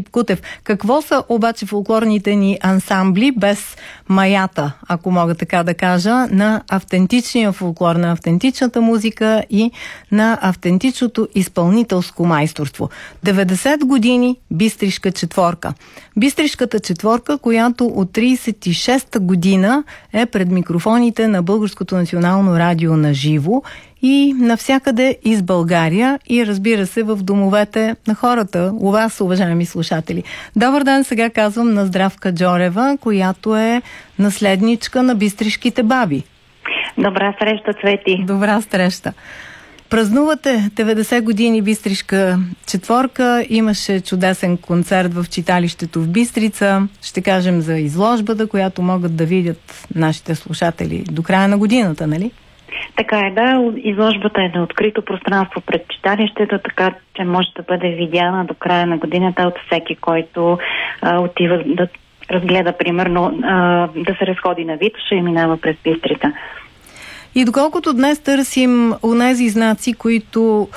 Кутев. Какво са обаче фолклорните ни ансамбли без маята, ако мога така да кажа, на автентичния фолклор, на автентичната музика и на автентичното изпълнителско майсторство? 90 години Бистришка четворка. Бистришката четворка, която от 36-та година е пред микрофоните на Българското национално радио на живо и навсякъде из България и, разбира се, в домовете на хората, у вас, уважаеми слушатели. Добър ден, сега казвам на Здравка Джорева, която е наследничка на Бистришките баби. Добра среща, Цвети. Добра среща. Празнувате 90 години Бистришка четворка. Имаше чудесен концерт в читалището в Бистрица. Ще кажем за изложбата, която могат да видят нашите слушатели до края на годината, нали? Така е, да. Изложбата е на открито пространство пред читалището, така че може да бъде видяна до края на годината от всеки, който отива да разгледа, примерно, да се разходи на Витоша и минава през Бистрица. И доколкото днес търсим онези знаци, които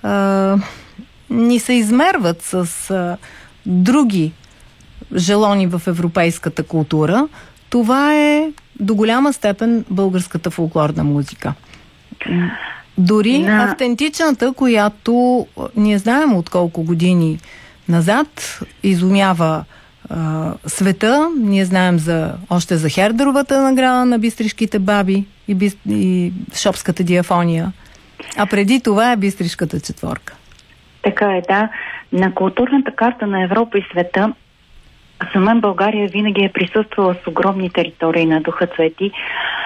ни се измерват с други желони в европейската култура, това е до голяма степен българската фолклорна музика. Дори автентичната, която ние знаем от колко години назад изумява света. Ние знаем още за Хердеровата награда на Бистришките баби и Шопската диафония. А преди това е Бистришката четворка. Така е, да. На културната карта на Европа и света сама България винаги е присъствала с огромни територии на духа, Цвети.